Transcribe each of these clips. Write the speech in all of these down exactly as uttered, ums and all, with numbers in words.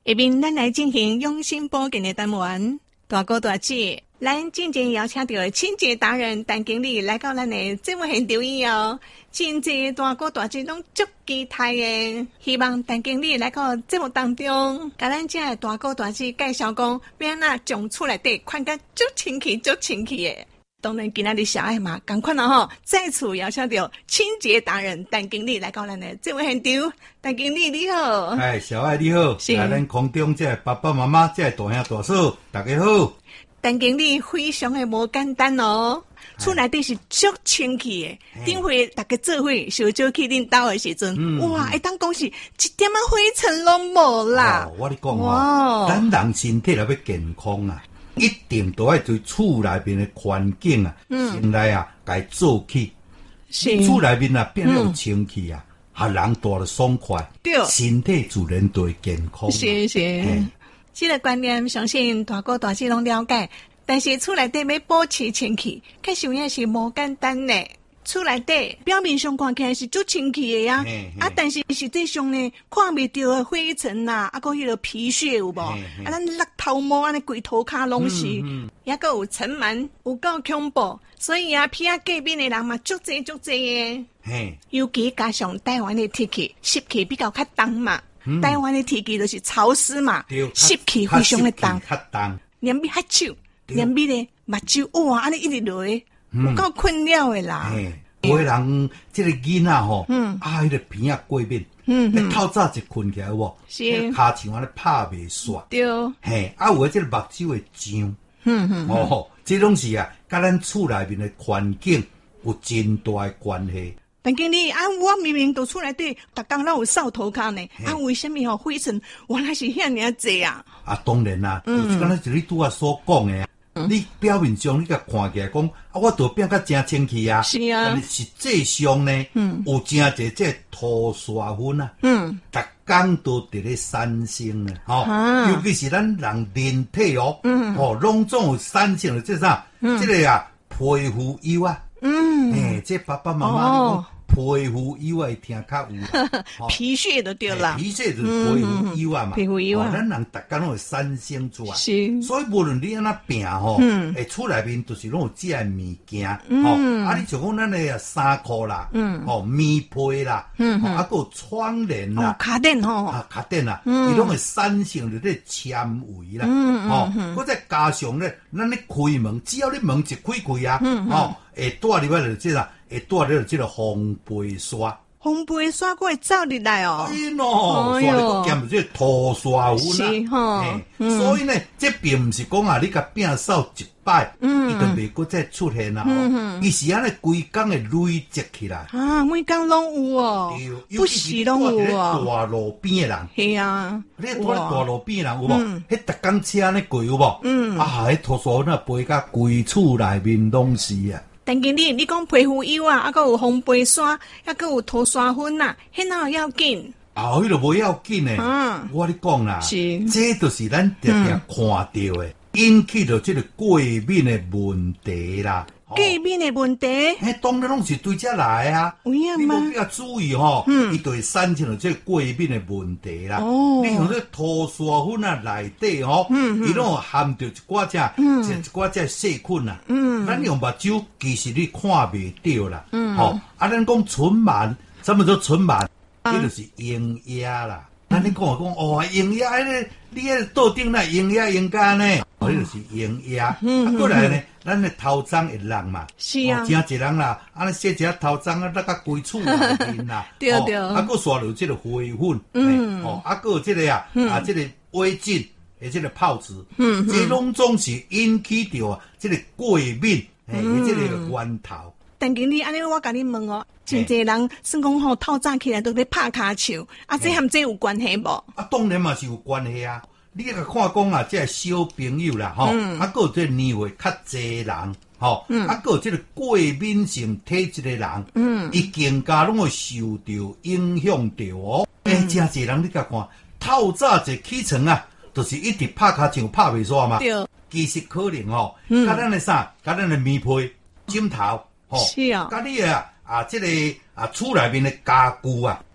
下面咱来进行用心保健的单元。大哥大姐，咱进前邀请到清洁达人陈经理来到咱的节目现场以后，真济大哥大姐拢足期待的，希望陈经理来到节目当中，甲咱这大哥大姐介绍讲，要安怎将厝内底看甲足清气、足清气的。当然，今仔日小爱嘛，赶快啦吼！再次邀请到清洁达人陈经理来到咱的节目现场。陈经理你好， 哎，小爱你好，是咱空中这爸爸妈妈、这大兄大嫂，大家好。 陈经理非常的无简单哦，厝内底是足清气的。顶回大家做伙烧酒去恁兜的时阵，嗯、哇，会当讲是一点仔灰尘拢无啦。 哦，我咧讲哦，咱人身体若要健康啊。一定都要对厝内面的环境啊，先来啊，该做起。厝内面啊变得有清气啊，啊、嗯，人住得爽快，对，身体自然就会健康。 是是，这个观念相信大哥大姐拢了解，但是厝内底要保持清气，确实也是无简单的。厝内底表面上看起来是足清气的呀，啊，但是实际上呢，看袂到的灰尘呐，啊，个迄个皮屑有无？啊，咱落头毛安尼规涂骹拢是，也个有尘螨，有够恐怖。所以啊，偏啊隔壁的人嘛，足济足济的。尤其加上台湾的天气湿气比较较重嘛，嗯、台湾的天气就是潮湿嘛，湿气非常的重，连咪喝酒，连咪咧目睭哇，安尼一直落。有够困扰的啦！ 有个人这个囡仔吼，嗯、啊，迄、那个鼻啊过敏，嗯，嗯透早一困起来有无？是，骹像安尼拍袂煞，对，嘿，啊，有个这个目睭会痒，嗯嗯，哦，这拢是啊，甲咱厝内面的环境有真大的关系。 陈经理，啊，我明明都厝内底，逐工拢有扫涂骹呢，啊，为什么吼灰尘原来是遐尔济啊？ 啊，当然啦，嗯、就是刚才就你拄啊所讲的啊。你表面上你甲看起来讲，啊，我都变甲真清气啊，是啊，但是实际上呢，嗯，有真侪这涂刷粉啊，嗯，逐工都伫咧产生呢，吼、哦，啊、尤其是咱人人体哦，嗯，哦，拢总有产生的这啥，嗯、这个啊皮肤油啊，嗯，诶、欸，这爸爸妈妈你讲。皮肤油会听较有， 皮屑就对啦， 皮屑就是皮肤油啊嘛， 皮肤油啊， 咱人逐工拢会产生出来，是，所以无论你安怎病吼，诶，厝内面就是拢有这样物件，吼，啊，你像讲咱的衫裤啦，吼，棉被啦，吼，啊，个窗帘啦， 卡垫吼， 啊，卡垫啦，伊拢会产生着这纤维啦，吼，搁再加上咧，咱咧开门，只要你门一开开啊，吼，会带入来就这啦。会带了这个烘焙刷， 烘焙刷佫会走入来哦。 哎喏，刷了佫兼这涂刷粉啦。是所以呢，这并唔是讲啊，你甲摒扫一摆，嗯，伊就袂佫再出现啦。嗯伊是安尼规工会累积起来。 啊，每工拢有哦，不时拢有哦。 大路边的人， 系啊， 你住咧大路边的人有无？迄逐工车安尼过有无？嗯，啊，迄涂刷粉啊，飞甲规厝内面拢是啊。 陈经理，你讲皮肤油啊，啊，佮有烘焙刷，还佮有涂刷粉呐，迄哪要紧？ 啊，迄个无要紧呢。嗯，我咧讲啦，是，这就是咱常常看到的，引起着这个过敏的问题啦。 过敏的问题， 嘿，当然拢是对这来啊。有影吗？你要注意吼，嗯，伊就会产生了这个过敏的问题啦。哦，你像这涂刷粉啊内底吼，嗯伊拢含着一寡只，嗯，一寡只细菌啊。嗯，咱用目睭其实你看袂到啦。嗯，吼，啊，咱讲唇螨，什么叫唇螨？这就是营压啦。咱你讲啊讲哦，营压迄个，你迄个桌顶那营压营家呢？哦，迄就是营压。嗯，啊，过来呢，咱的头鬃会烂嘛。是啊。真一人啦，安尼洗一下头鬃啊，那个规厝内面啦。对对。啊，佮刷入这个灰粉。嗯。哦，啊，佮这个啊，啊，这个围巾，诶，这个泡子。嗯嗯。这拢总是引起着啊，这个过敏，诶，这个源头。 陈经理，安尼我甲你问哦，真侪人算讲吼透早起来都咧拍骹球，啊，这和这有关系无？ 啊，当然嘛是有关系啊。你甲看讲啊，这小朋友啦，吼、嗯，啊，佮有这年岁较侪人，吼、嗯，啊，佮有这个过敏性体质的人，嗯，伊更加拢会受到影响着哦。诶、嗯，真侪人你甲看，透早一起床啊，就是一直拍骹球拍袂煞嘛。对，其实可能吼，嗯，甲咱的啥，甲咱的棉被、枕头。哦，是啊，甲你啊啊，这个啊厝内面的家具啊，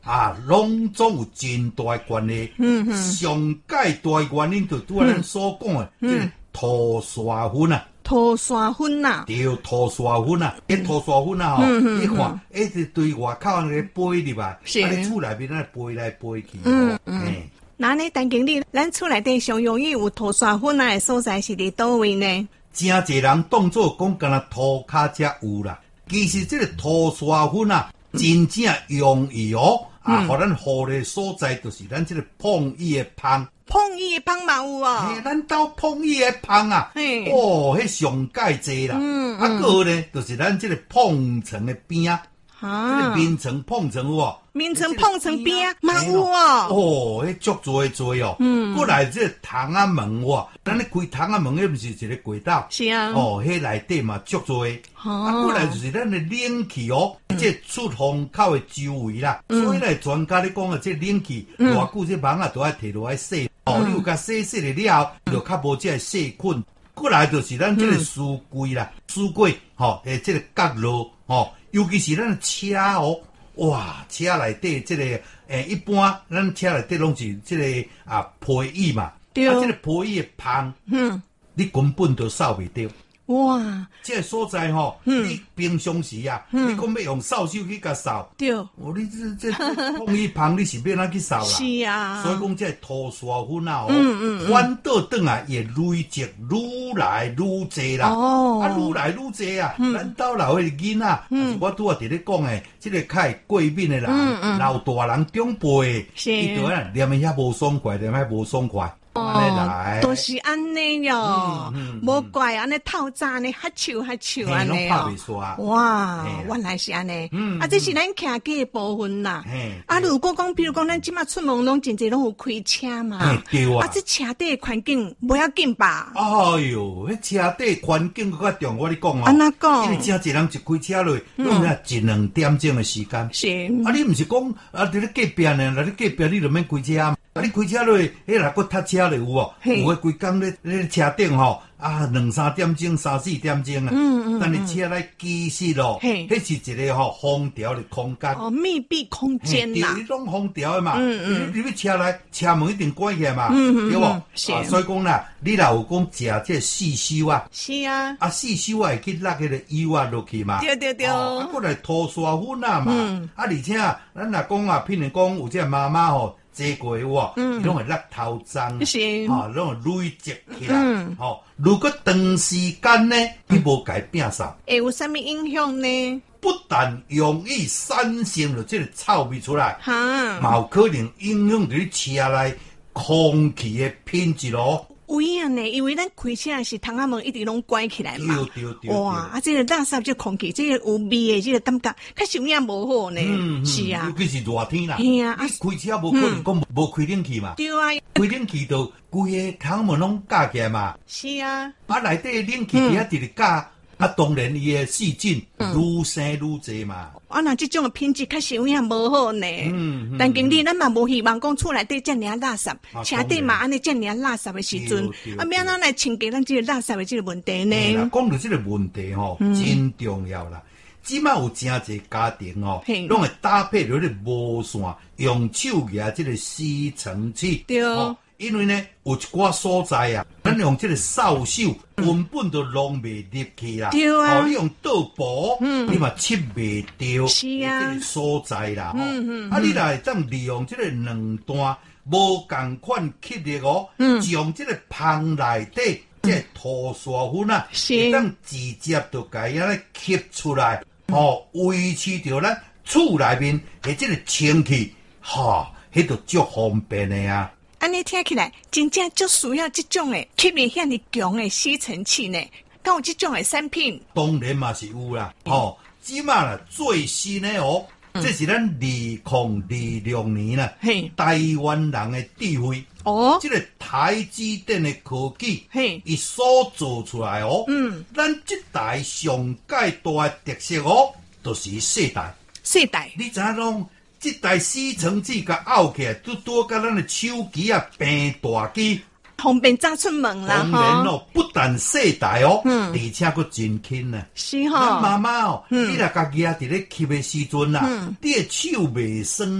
啊，拢总有真大关系。嗯嗯，上界大原因就拄啊咱所讲的，即个土沙粉啊。 土沙粉呐， 对，土沙粉啊，迄土沙粉啊吼，你看，一直对外口那个飞入来，啊，你厝内面那飞来飞去，嗯嗯。 那呢，陈经理，咱厝内底上容易有土沙粉啊的所在是伫倒位呢？ 真侪人当作讲干那涂骹才有啦，其实这个土沙粉啊，真正容易哦，啊，互咱好的所在就是咱这个碰伊的芳。 碰伊的芳嘛有哦， 嘿，咱兜碰伊的芳啊，哦，迄上界济啦，嗯啊，个呢，就是咱这个碰层的边啊，啊，这个面层碰层有无？ 面层碰层边啊，嘛有哦， 哦，迄足多多哦，嗯，过来这窗仔门哇，咱咧开窗仔门，迄毋是一个轨道， 是啊， 哦，迄内底嘛足多，啊，过来就是咱的冷气哦，这出风口的周围啦，所以咧专家咧讲啊，这冷气偌久这网啊都爱摕落来洗。哦，你有甲洗洗了了，就较无这细菌。过来就是咱这个书柜啦，书柜吼，诶，这个角落吼，尤其是咱的车哦，哇，车内底这个诶，一般咱车内底拢是这个啊皮椅嘛，对啊，这个皮椅的芳，嗯，你根本都扫袂掉。哇！这个所在吼，嗯、你平常时啊，嗯、你讲要用扫帚去甲扫，对，哦，你这这碰一旁你是要哪去扫啦？ 是啊， 所以讲这土沙粉啊，哦，嗯嗯，反倒转啊，也累积愈来愈济啦，哦，啊，愈来愈济啊，嗯、咱兜老的囡仔，嗯，我拄啊伫咧讲诶，这个较过敏的人，嗯嗯，老大人长辈，是，伊就啊念诶遐无爽快，念遐无爽快。 哦，都是安尼哟，无怪安尼透早呢，哈臭哈臭安尼哦。哇，原来是安尼。啊，这是咱徛家的部分啦。啊，如果讲，比如讲，咱即马出门拢真侪拢有开车嘛。对啊。啊，这车底环境不要紧吧？ 哎哟，迄车底环境较重，我咧讲哦。 安那讲？ 因为真侪人一开车落，拢啊一两点钟的时间。是。啊，你毋是讲啊，伫咧隔壁呢？来咧隔壁，你就免开车啊？啊，你开车落，迄若搁塞车咧有哦，有诶规工咧咧车顶吼，啊两三点钟、三四点钟啊，嗯嗯，但是车来其实咯，迄是一个吼空调的空间， 哦，密闭空间啦， 对，迄种空调的嘛，嗯嗯，你你车来车门一定关起来嘛，嗯嗯，对无？是，所以讲啦，你若有讲食这四修啊， 是啊， 啊四修啊会去落迄个油啊落去嘛， 对对对， 啊过来涂沙粉啊嘛，啊而且啊，咱若讲啊，譬如讲有这妈妈吼。坐过哇，伊拢会落头脏，是，吼，拢会累积起来，吼。如果长时间呢，你无改变啥， 会有啥物影响呢？ 不但容易产生了这个臭味出来，哈，嘛有可能影响到你车内空气的品质咯。 有影呢，因为咱开车是窗仔门一直拢关起来嘛。对对对。哇，啊，这个垃圾这空气，这个有味的这个感觉，较受影无好呢。嗯嗯。是啊。 尤其是热天啦。嘿啊。你开车无可能讲无开冷气嘛。对啊。开冷气就规个窗仔门拢架起来嘛。是啊。啊，内底冷气底下直直架，啊，当然伊的细菌愈生愈济嘛。 啊，那这种的品质较受影无好呢。嗯，但经理咱嘛无希望讲厝内底遮尔垃圾，车底嘛安尼遮尔垃圾的时阵，啊，免咱来清洁咱这个垃圾的这个问题呢。 讲到这个问题吼，真重要啦。即摆有真侪家庭哦，拢会搭配着咧无线用手拿这个吸尘器。对。因为呢，有一寡所在啊，咱用这个扫帚根本都弄袂入去啦。对啊，哦，你用倒步，嗯，你嘛切袂掉。是啊，这个所在啦，嗯嗯，啊，你若会当利用这个两段无共款吸力哦，嗯，将这个芳内底这个土沙粉啊，会当直接就甲伊安尼吸出来，哦，维持着咱厝内面的这个清气，哈，迄就足方便的啊。 安尼听起来，真正足需要这种诶吸力遐尼强诶吸尘器呢。敢有这种诶产品？ 当然嘛是有啦。吼，即马啦最新诶哦，这是咱二零二六年啦，台湾人诶智慧哦，这个台积电诶科技，嘿，伊所做出来哦，嗯，咱这台上界大诶特色哦，就是世代， 世代， 你知影拢？这台吸尘器甲拗起来，都多甲咱的手机啊、平大机， 方便早出门啦。 当然哦，不但细台哦，嗯，而且佫真轻啊。是哈，咱妈妈哦，嗯、你若家己啊伫咧吸的时阵啦，嗯、你的手袂酸啦。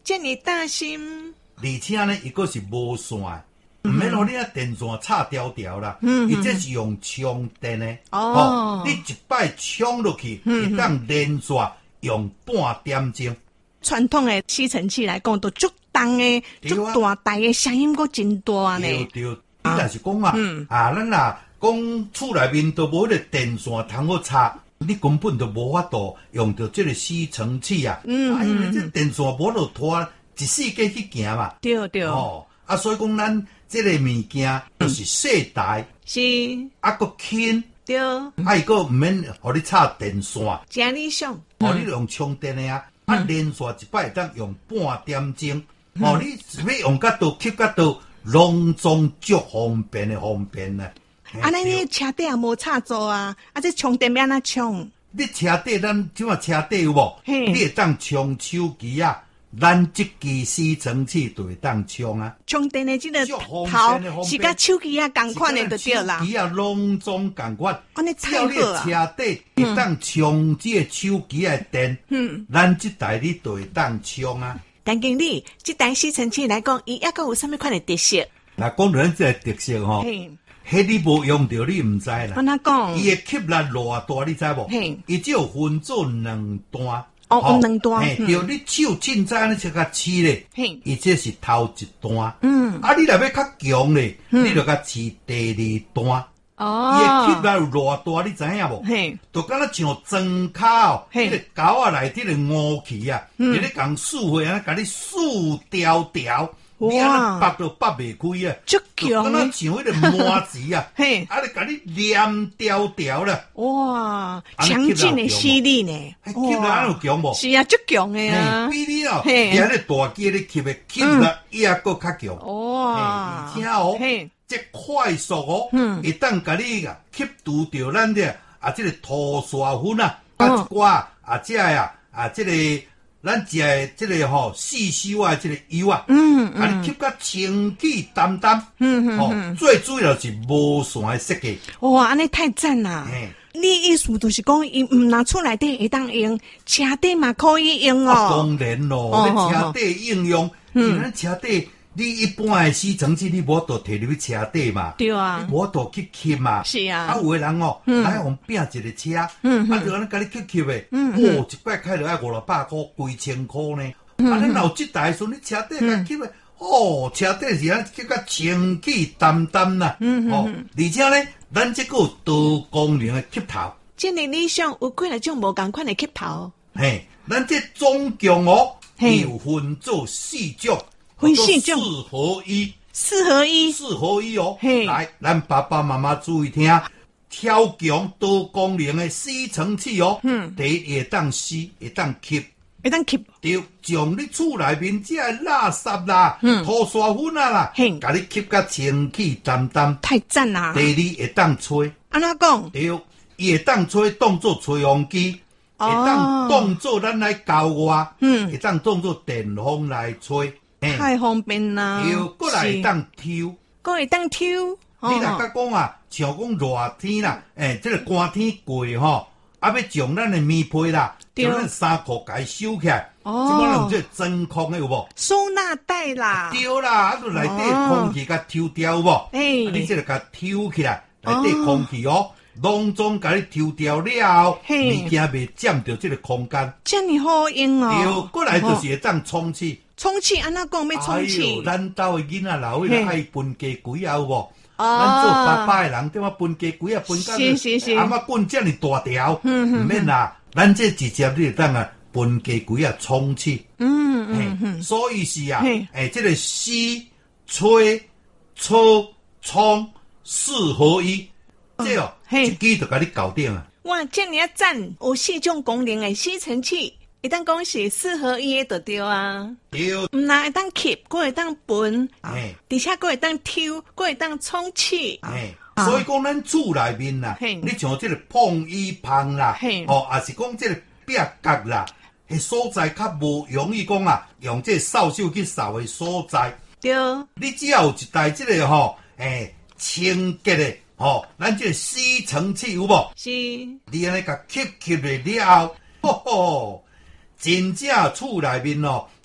这么大心， 而且呢，伊个是无线，唔免互你啊电线插条条啦。嗯，伊这是用充电的。哦，你一摆充落去，会当连续用半点钟。 传统的吸尘器来讲，都足重的、足大台的，声音阁真大呢。 对对，你若是讲啊，啊，咱啊讲厝内面都无迄个电线通好插。你根本就无法度用到这个吸尘器啊！嗯，啊，因为这电线无路拖一世界去行嘛。 对对。 哦，啊，所以讲咱这个物件就是细台， 是啊，个轻。 对。 啊，伊个毋免互你插电线。 真理想。 哦，你用充电的啊，啊，连续一摆当用半点钟。哦，你要用到倒吸到倒，拢总足方便的方便呢。 啊，咱你车底也无插座啊，啊，这充电要安怎充？ 你车底咱即马车底有无？你会当充手机啊，咱即支吸尘器就会当充啊。 充电的这个头是甲手机啊同款的就对啦。 手机啊，拢总同款。 安尼太好啊！ 车底会当充这个手机的电，嗯，咱即台你就会当充啊。 陈经理，这台吸尘器来讲，伊抑阁有啥物款的特色？ 那讲到咱这个特色吼。迄你无用到，你毋知啦。 安怎讲？ 伊的吸力偌大，你知无？嘿，伊只有分做两段。 哦，两段。 嘿，对，你手凊彩你切较细咧。嘿，伊这是头一段。嗯。啊，你若要较强咧，你就较试第二段。哦。伊的吸力有偌大，你知影无？嘿。就敢若像装卡哦，迄个沟仔内底个乌气啊，伊咧共竖回啊，甲你竖条条。你安尼拔都拔袂开啊！ 足强， 敢若像迄个麻子啊！嘿，啊，你甲你连条条啦！ 哇，强劲的吸力呢！ 吸力安有强无？ 是啊，足强的啊！ 比你哦，遐个大机咧吸的吸力伊也搁较强。 哇！ 而且哦，这快速哦，会当甲你啊吸除掉咱的啊，这个涂刷粉啊，啊一寡啊，这啊啊这个。咱食的这个吼细修啊，这个油啊，嗯嗯，啊，你吸甲清气淡淡，嗯嗯，哦，最主要是无线的设计。 哇，安尼太赞啦！你意思就是讲，伊毋拿厝内底会当用，车底嘛可以用哦。 当然咯，你车底应用，因为车底你一般的吸尘器，你无度摕入去车底嘛， 对啊， 无度去吸嘛， 是啊。 啊，有的人哦，来互拼一个车，嗯，啊，就安尼甲你去吸的，嗯，哦，一摆开落要五六百块，几千块呢。啊，你若有即台时，你车底甲吸的，哦，车底是安吸甲清气淡淡啦，嗯哦，而且咧，咱这个有多功能的吸头， 这个理想有几来种无共款的吸头。 嘿，咱这总共哦，有分做四种。 分四种， 四合一， 四合一， 四合一哦。来，咱爸爸妈妈注意听，超强多功能的吸尘器哦。嗯，第一会当吸，会当吸， 会当吸， 对，将你厝内面这垃圾啦、涂刷粉啊啦，甲你吸甲清气淡淡， 太赞啦。 第二会当吹， 安怎讲？ 对，伊会当吹当做吹风机，会当当做咱来交外，嗯，会当当做电风来吹。 太方便啦！ 又过来会当抽， 过会当抽。 你若甲讲啊，像讲热天啦，诶，这个寒天过吼，啊，要将咱的棉被啦，将咱衫裤甲伊收起来，哦，即摆用这真空的有无？ 收纳袋啦， 对啦，啊，就内底空气甲抽掉有无？诶，你这个甲抽起来，内底空气哦，拢总甲你抽掉了，物件袂占着这个空间， 这么好用哦。 对，过来就是会当充气。 充气安怎讲要充气？ 哎呦，咱兜的囡仔老迄个爱分家规啊，有无？咱做爸爸的人，对嘛分家规啊，分到阿妈棍这么大条，唔免啦。咱这直接你当啊分家规啊充气。嗯嗯嗯。所以是啊，诶，这个吸、吹、抽、冲四合一，这哦，一支就甲你搞定啊。 哇，这么赞！有四种功能的吸尘器。会当讲是四合一的就对啊， 对， 唔那会当吸，佫会当分，哎，而且佫会当抽，佫会当充气， 哎，所以讲咱厝内面啦，你像这个碰衣旁啦，哦，也是讲这个壁角啦，迄所在较无容易讲啊，用这扫帚去扫的所在， 对， 你只要有一台这个吼，诶，清洁的，吼，咱这个吸尘器有无？ 是， 你安尼甲吸吸了了后，吼吼。真正厝内面哦，一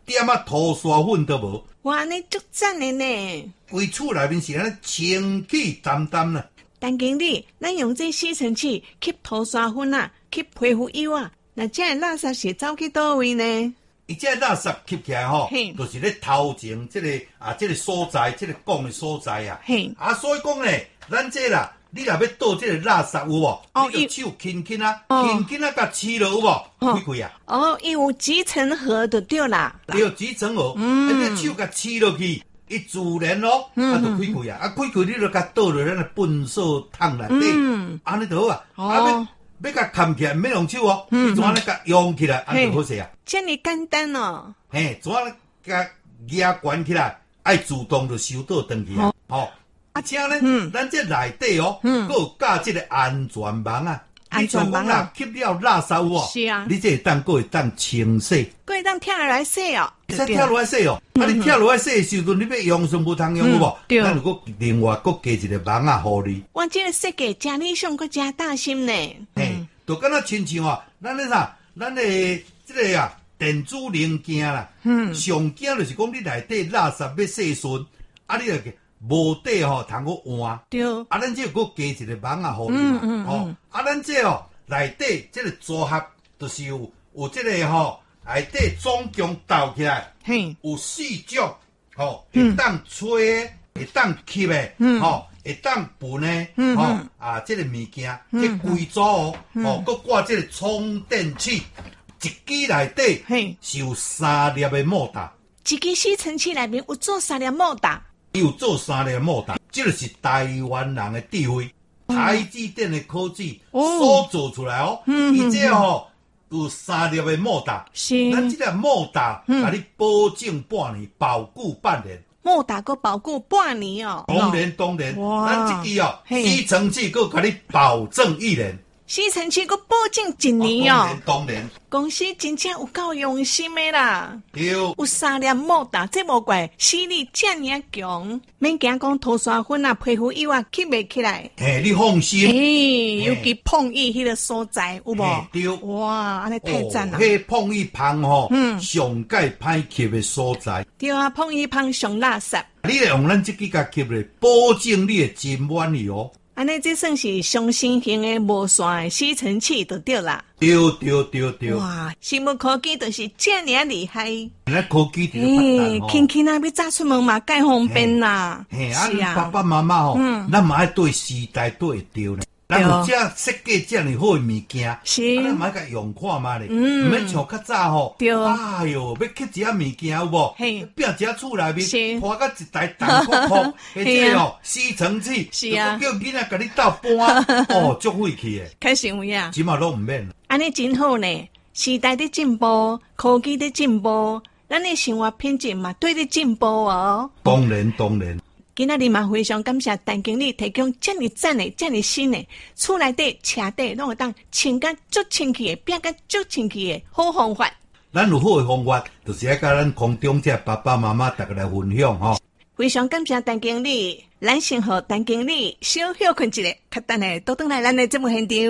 点啊涂刷粉都无。 哇，你足赞的呢！ 规厝内面是安尼清气淡淡啦。 陈经理，咱用这吸尘器吸涂刷粉啊，吸皮肤油啊，那这垃圾是走去倒位呢？ 伊这垃圾吸起来吼，就是咧头前这个啊，这个所在，这个讲的所在啊。啊，所以讲咧，咱这啦，你若要倒这个垃圾有无？哦，你就手轻轻啊，轻轻啊，甲黐落有无？开开啊！ 哦，伊有集成盒就对啦。 对，集成盒，嗯，你手甲黐落去。伊自然咯，啊，就开开啊，啊，开开你就甲倒落咱个粪扫桶内底，安尼就好啊。啊，要要甲扛起来，免用手哦，你怎啊咧甲用起来，安就好势啊。 这么简单哦。 嘿，怎啊咧甲压悬起来，爱自动就收倒转去啊。吼，啊，且咧，咱这内底哦，佫有加这个安全网啊。安全网啦，吸了垃圾有无？ 是啊， 你这会当佫会当清洗， 佫会当跳落来洗哦。 使跳落来洗哦，啊！你跳落来洗的时阵，你要用上无通用有无？咱如果另外佫加一个网啊，互你。 我这个设计真理想，佫真大心呢。 嘿，就敢若亲像哦，咱咧啥，咱的这个啊电子零件啦，嗯，上惊就是讲你内底垃圾要洗顺，啊，你个无底吼，通个换。 对。 啊，咱这佫加一个网啊，互你嘛。嗯嗯哦，啊，咱这哦内底这个组合就是有有这个吼。内底总共斗起来，有四种，吼，会当吹的，会当吸的，吼，会当分的，吼，啊，这个物件，这规组哦，吼，佮挂这个充电器，一支内底是有三粒的摩打， 一支吸尘器内面有做三粒摩打， 有做三粒摩打，这就是台湾人的智慧，台积电的科技所做出来哦，伊这吼。有三粒的摩打，是咱这个摩打，甲你保证半年，保固半年。 摩打个保固半年哦。 当然当然，咱这支哦，吸尘器个甲你保证一年。 吸尘器个保证一年哦。 当然当然。 公司真正有够用心的啦。 对。 有三粒摩打，这无怪吸力这么强，免惊讲涂刷粉啊、皮肤油啊吸袂起来。 嘿，你放心。 嘿，尤其碰意迄个所在有无？ 对。 哇，安尼太赞啦！ 迄碰意碰吼，嗯，上盖歹吸的所在。 对啊，碰意碰上垃圾。 你用咱这支甲吸咧，保证你的真满意哦。 安尼这算是双新型的无线的吸尘器就对啦。 对对对对。 哇，生物科技就是这么厉害。 咱科技就发达吼。轻轻啊，要早出门嘛，介方便啦。 嘿，啊，爸爸妈妈吼，咱嘛爱对时代对会着呢。咱有这设计这么好的物件，是，咱嘛甲用看嘛咧，唔免像较早吼，哎哟，要去一下物件有无？嘿，变一下厝内面，拖到一台大裤裤，或者哦吸尘器，是啊，叫囡仔甲你斗搬，哦，足费气的， 开心有啊， 起码都唔免。 安尼真好呢，时代的进步，科技的进步，咱的生活品质嘛对的进步哦。 当然当然。 今仔日嘛非常感谢陈经理提供这么赞的、这么新的厝内底、车底拢会当清甲足清气的、变甲足清气的好方法。 咱有好的方法，就是要甲咱空中这爸爸妈妈大家来分享吼。 非常感谢陈经理，咱先和陈经理小休困一下，较等下倒转来咱的节目现场。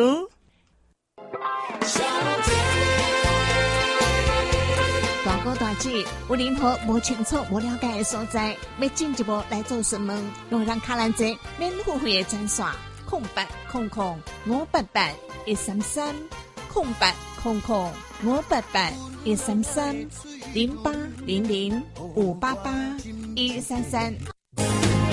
大哥大姐，有任何无清楚、无了解的所在，要进一步来做询问，拢让卡兰姐免付费的专线：空八空空五八八一三三，空八空空五八八一三三，零八零零五八八一三三。